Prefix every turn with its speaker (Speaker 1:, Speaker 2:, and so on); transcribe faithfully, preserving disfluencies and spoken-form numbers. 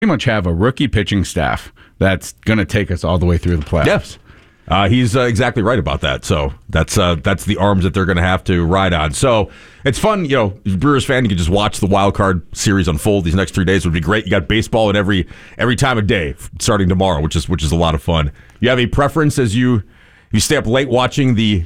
Speaker 1: pretty much have a rookie pitching staff that's going to take us all the way through the playoffs.
Speaker 2: Yes. Uh, he's uh, exactly right about that. So that's uh, that's the arms that they're going to have to ride on. So it's fun, you know, if you're a Brewers fan, you can just watch the wild card series unfold. These next three days would be great. You got baseball at every every time of day starting tomorrow, which is which is a lot of fun. You have a preference as you you stay up late watching the